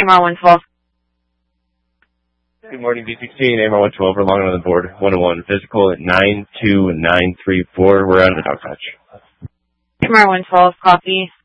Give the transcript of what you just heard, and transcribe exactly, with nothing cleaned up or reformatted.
A M R one twelve. Good morning, B sixteen, A M R one twelve, we're logging on the board, one oh one, physical at nine two nine three four, we're out of the dog patch. A M R one twelve, copy.